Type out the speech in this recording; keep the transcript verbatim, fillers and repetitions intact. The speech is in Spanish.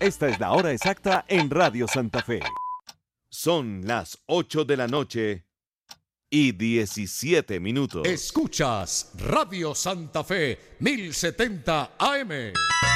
Esta es la hora exacta en Radio Santa Fe. Son las ocho de la noche y diecisiete minutos. Escuchas Radio Santa Fe mil setenta A M.